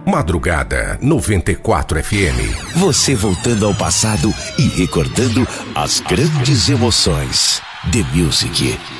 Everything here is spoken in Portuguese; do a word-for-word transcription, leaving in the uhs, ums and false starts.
Madrugada noventa e quatro F M. Você voltando ao passado e recordando as grandes emoções. The Music.